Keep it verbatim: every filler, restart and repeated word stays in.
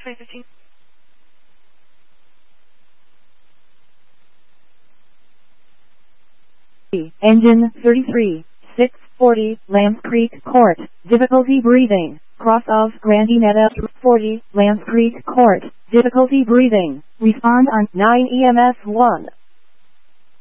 Tweeting. Engine thirty-three, six forty, Lambs Creek Court. Difficulty breathing. Cross of Grandinetta forty, Lambs Creek Court. Difficulty breathing. Respond on nine E M S one.